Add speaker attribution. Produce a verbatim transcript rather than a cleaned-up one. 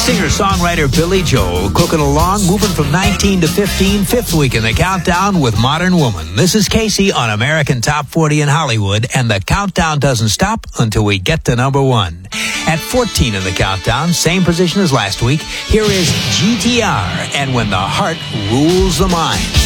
Speaker 1: Singer-songwriter Billy Joel cooking along, moving from nineteen to fifteen, fifth week in the countdown with Modern Woman. This is Casey on American Top forty in Hollywood, and the countdown doesn't stop until we get to number one. At fourteen in the countdown, same position as last week, here is G T R and When the Heart Rules the Mind.